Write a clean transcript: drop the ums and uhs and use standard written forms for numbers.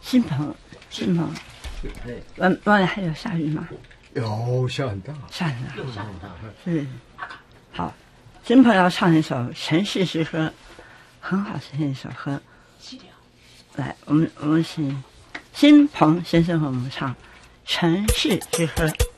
新鹏，外面还有下雨吗？ 有，下很大， 下很大，是。好，新鹏要唱一首《城市之歌》，很好听一首歌。来，我们请新鹏先生和我们唱《城市之歌》。